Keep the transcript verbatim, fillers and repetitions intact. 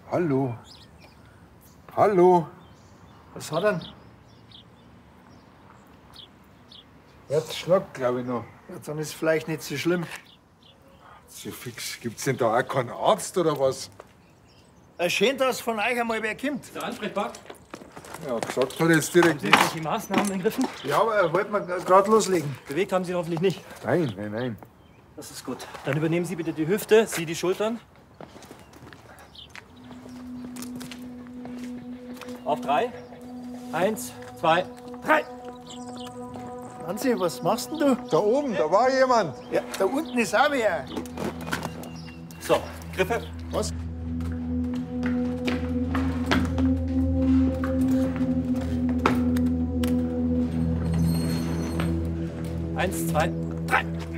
Hallo. Hallo. Was hat er? Herzschlag, glaube ich noch. Ja, dann ist vielleicht nicht so schlimm. So fix. Gibt's denn da auch keinen Arzt oder was? Äh, schön, dass von euch einmal wer kommt. Ist der ansprechbar? Ja, gesagt hat er jetzt direkt Haben Sie nichts. die Maßnahmen ergriffen? Ja, aber er wollte mir gerade loslegen. Bewegt haben Sie ihn hoffentlich nicht. Nein, nein, nein. Das ist gut. Dann übernehmen Sie bitte die Hüfte, Sie die Schultern. Auf drei. Eins, zwei, drei. Hansi, was machst denn du? Da oben, da war jemand. Ja, da unten ist auch wer. So, Griffe. Was? Eins, zwei, drei.